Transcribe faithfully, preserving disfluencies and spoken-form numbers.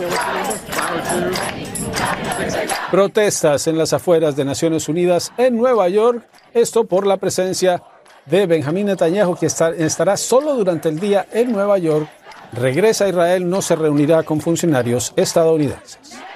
Protestas en las afueras de Naciones Unidas en Nueva York, esto por la presencia de Benjamín Netanyahu, que estará solo durante el día en Nueva York. Regresa a Israel, no se reunirá con funcionarios estadounidenses.